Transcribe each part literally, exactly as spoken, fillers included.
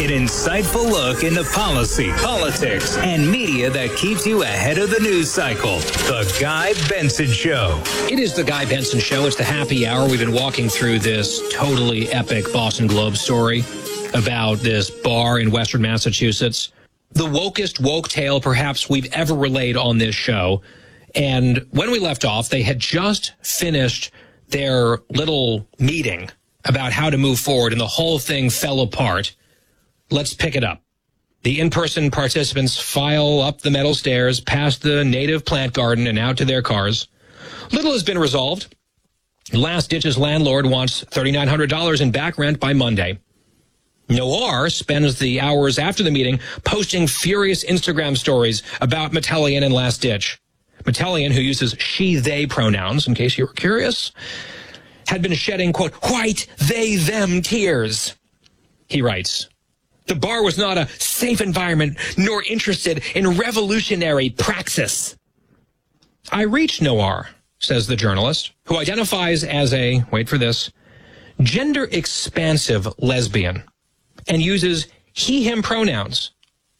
An insightful look into policy, politics, and media that keeps you ahead of the news cycle. The Guy Benson Show. It is the Guy Benson Show. It's the happy hour. We've been walking through this totally epic Boston Globe story about this bar in Western Massachusetts. The wokest woke tale perhaps we've ever relayed on this show. And when we left off, they had just finished their little meeting about how to move forward, and the whole thing fell apart. Let's pick it up. The in-person participants file up the metal stairs, past the native plant garden, and out to their cars. Little has been resolved. Last Ditch's landlord wants three thousand nine hundred dollars in back rent by Monday. Noir spends the hours after the meeting posting furious Instagram stories about Metelian and Last Ditch. Metelian, who uses she, they pronouns, in case you were curious, had been shedding, quote, white, they, them tears. He writes, the bar was not a safe environment, nor interested in revolutionary praxis. I reached Noir, says the journalist, who identifies as a, wait for this, gender-expansive lesbian, and uses he, him pronouns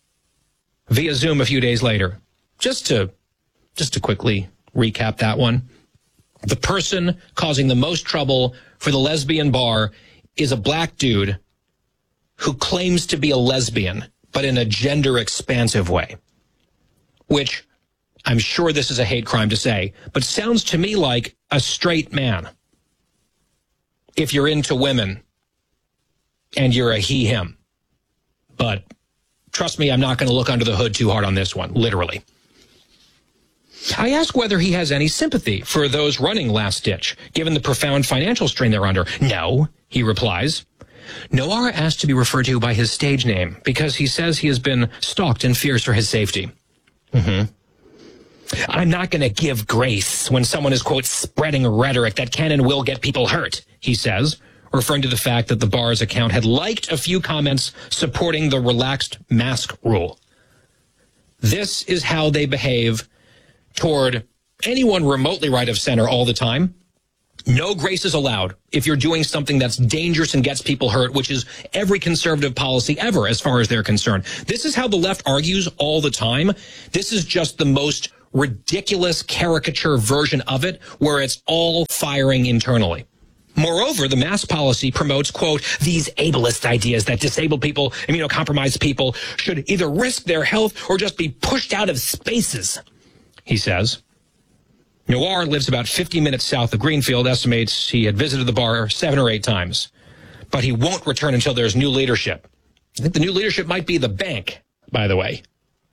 via Zoom a few days later. Just to, just to quickly recap that one. The person causing the most trouble for the lesbian bar is a black dude who claims to be a lesbian, but in a gender-expansive way, which I'm sure this is a hate crime to say, but sounds to me like a straight man. If you're into women and you're a he, him. But trust me, I'm not going to look under the hood too hard on this one, literally. I ask whether he has any sympathy for those running Last Ditch, given the profound financial strain they're under. No, he replies. Noir asked to be referred to by his stage name because he says he has been stalked and fears for his safety. Mm-hmm. I'm not going to give grace when someone is, quote, spreading rhetoric that can and will get people hurt, he says, referring to the fact that the bar's account had liked a few comments supporting the relaxed mask rule. This is how they behave toward anyone remotely right of center all the time. No grace is allowed if you're doing something that's dangerous and gets people hurt, which is every conservative policy ever as far as they're concerned. This is how the left argues all the time. This is just the most ridiculous caricature version of it, where it's all firing internally. Moreover, the mask policy promotes, quote, these ableist ideas that disabled people, immunocompromised people should either risk their health or just be pushed out of spaces, he says. Noir lives about fifty minutes south of Greenfield, estimates he had visited the bar seven or eight times. But he won't return until there's new leadership. I think the new leadership might be the bank, by the way.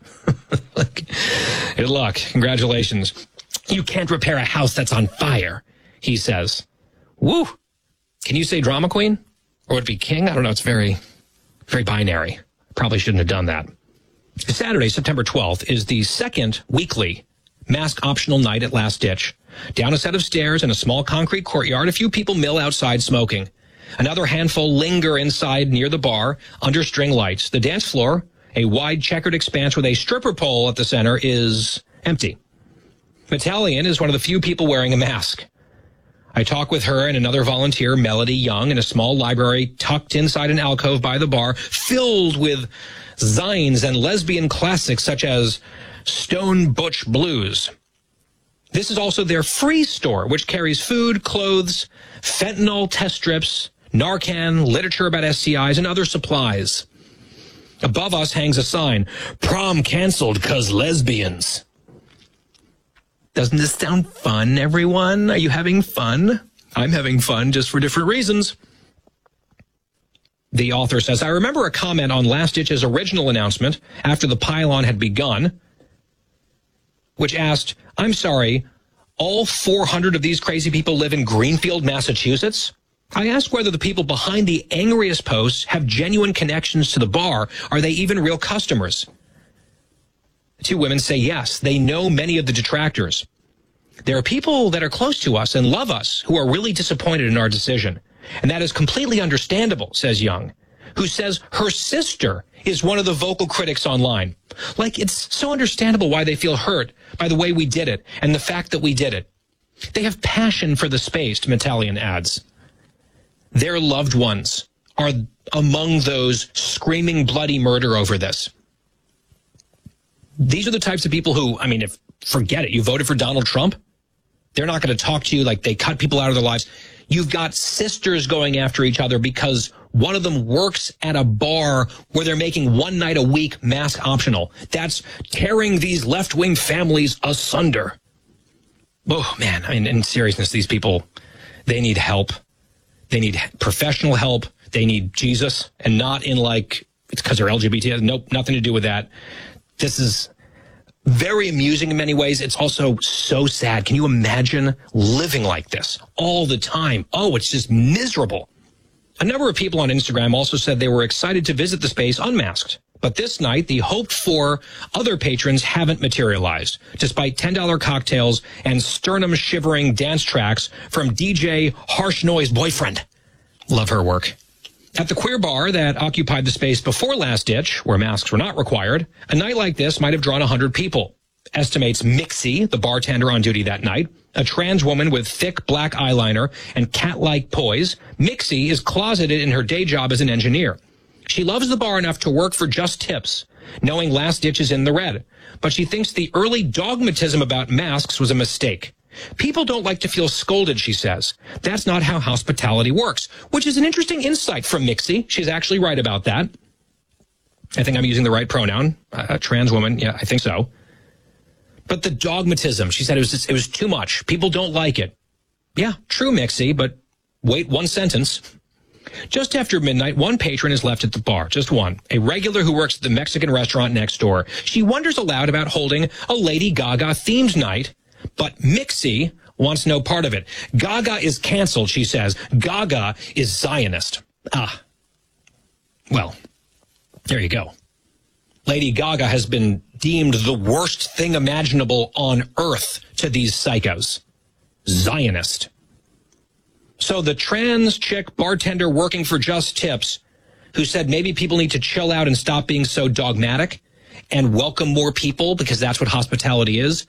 Good luck. Congratulations. You can't repair a house that's on fire, he says. Woo! Can you say drama queen? Or would it be king? I don't know. It's very, very binary. Probably shouldn't have done that. Saturday, September twelfth, is the second weekly mask optional night at Last Ditch. Down a set of stairs in a small concrete courtyard, a few people mill outside smoking. Another handful linger inside near the bar under string lights. The dance floor, a wide checkered expanse with a stripper pole at the center, is empty. Metelian is one of the few people wearing a mask. I talk with her and another volunteer, Melody Young, in a small library tucked inside an alcove by the bar, filled with zines and lesbian classics such as Stone Butch Blues. This is also their free store, which carries food, clothes, fentanyl test strips, Narcan, literature about S T Is, and other supplies. Above us hangs a sign, prom canceled 'cause lesbians. Doesn't this sound fun, everyone? Are you having fun? I'm having fun, just for different reasons. The author says, I remember a comment on Last Ditch's original announcement after the pylon had begun, which asked, I'm sorry, all four hundred of these crazy people live in Greenfield, Massachusetts? I asked whether the people behind the angriest posts have genuine connections to the bar. Are they even real customers? The two women say yes. They know many of the detractors. There are people that are close to us and love us who are really disappointed in our decision. And that is completely understandable, says Young, who says her sister is one of the vocal critics online. Like, it's so understandable why they feel hurt by the way we did it and the fact that we did it. They have passion for the space, Metelian adds. Their loved ones are among those screaming bloody murder over this. These are the types of people who, I mean, if forget it, you voted for Donald Trump, they're not going to talk to you like they cut people out of their lives. You've got sisters going after each other because one of them works at a bar where they're making one night a week mask optional. That's tearing these left-wing families asunder. Oh, man, I mean, in seriousness, these people, they need help. They need professional help. They need Jesus, and not in like, it's because they're L G B T. Nope, nothing to do with that. This is very amusing in many ways. It's also so sad. Can you imagine living like this all the time? Oh, it's just miserable. A number of people on Instagram also said they were excited to visit the space unmasked. But this night, the hoped-for other patrons haven't materialized, despite ten dollar cocktails and sternum-shivering dance tracks from D J Harsh Noise Boyfriend. Love her work. At the queer bar that occupied the space before Last Ditch, where masks were not required, a night like this might have drawn one hundred people. Estimates Mixie, the bartender on duty that night, a trans woman with thick black eyeliner and cat-like poise. Mixie is closeted in her day job as an engineer. She loves the bar enough to work for just tips, knowing Last Ditch is in the red. But she thinks the early dogmatism about masks was a mistake. People don't like to feel scolded, she says. That's not how hospitality works, which is an interesting insight from Mixie. She's actually right about that. I think I'm using the right pronoun. A trans woman. Yeah, I think so. But the dogmatism, she said it was just, it was too much. People don't like it. Yeah, true, Mixie, but wait one sentence. Just after midnight, one patron is left at the bar, just one, a regular who works at the Mexican restaurant next door. She wonders aloud about holding a Lady Gaga-themed night, but Mixie wants no part of it. Gaga is canceled, she says. Gaga is Zionist. Ah. Well, there you go. Lady Gaga has been deemed the worst thing imaginable on earth to these psychos. Zionist. So the trans chick bartender working for Just Tips, who said maybe people need to chill out and stop being so dogmatic and welcome more people because that's what hospitality is,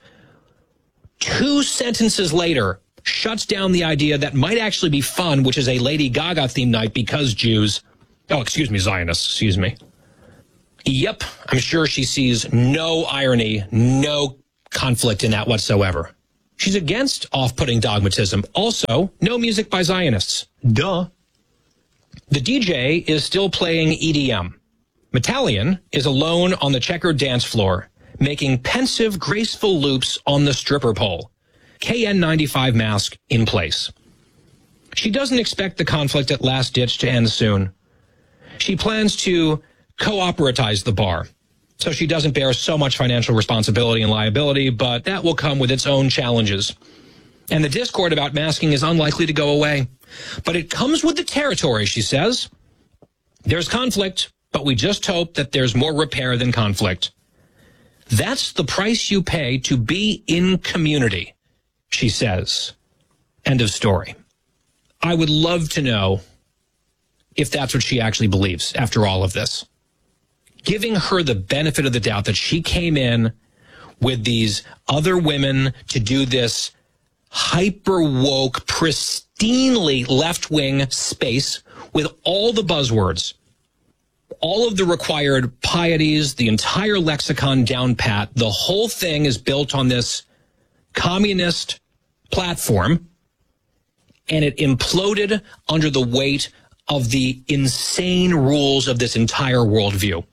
two sentences later shuts down the idea that might actually be fun, which is a Lady Gaga themed night because Jews. Oh, excuse me, Zionists, excuse me. Yep, I'm sure she sees no irony, no conflict in that whatsoever. She's against off-putting dogmatism. Also, no music by Zionists. Duh. The D J is still playing E D M. Metallian is alone on the checkered dance floor, making pensive, graceful loops on the stripper pole. K N ninety-five mask in place. She doesn't expect the conflict at Last Ditch to end soon. She plans to co-operatize the bar, so she doesn't bear so much financial responsibility and liability, but that will come with its own challenges. And the discord about masking is unlikely to go away. But it comes with the territory, she says. There's conflict, but we just hope that there's more repair than conflict. That's the price you pay to be in community, she says. End of story. I would love to know if that's what she actually believes after all of this. Giving her the benefit of the doubt that she came in with these other women to do this hyper-woke, pristinely left-wing space with all the buzzwords, all of the required pieties, the entire lexicon down pat. The whole thing is built on this communist platform, and it imploded under the weight of the insane rules of this entire worldview.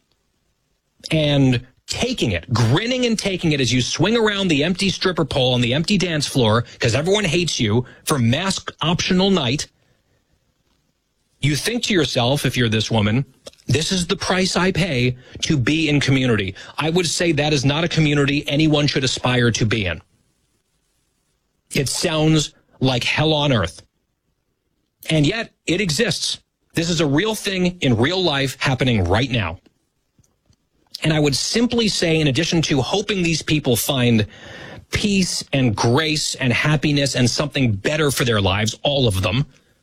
And taking it, grinning and taking it as you swing around the empty stripper pole on the empty dance floor because everyone hates you for mask optional night. You think to yourself, if you're this woman, this is the price I pay to be in community. I would say that is not a community anyone should aspire to be in. It sounds like hell on earth. And yet it exists. This is a real thing in real life happening right now. And I would simply say, in addition to hoping these people find peace and grace and happiness and something better for their lives, all of them,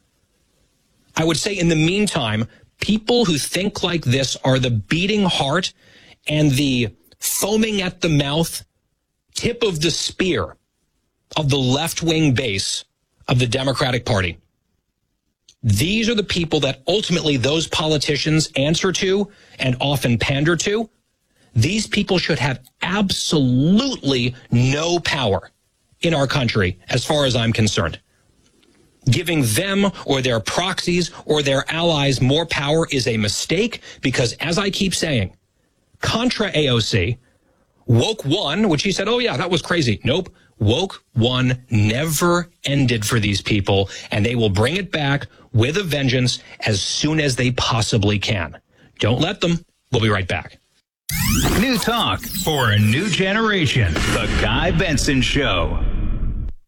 I would say in the meantime, people who think like this are the beating heart and the foaming at the mouth tip of the spear of the left-wing base of the Democratic Party. These are the people that ultimately those politicians answer to and often pander to. These people should have absolutely no power in our country, as far as I'm concerned. Giving them or their proxies or their allies more power is a mistake because, as I keep saying, contra A O C, woke one, which he said, oh yeah, that was crazy. Nope. Woke one never ended for these people, and they will bring it back with a vengeance as soon as they possibly can. Don't let them. We'll be right back. New talk for a new generation. The Guy Benson Show.